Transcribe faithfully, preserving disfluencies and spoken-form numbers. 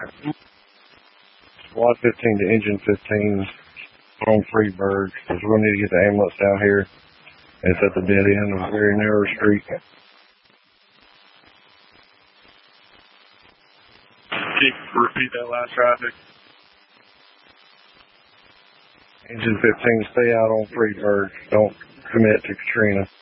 Squad fifteen to engine fifteen on Freeburg, because we're going to need to get the ambulance down here. It's at the dead end of a very narrow street. Repeat that last traffic. Engine fifteen, stay out on Freeburg. Don't commit to Katrina.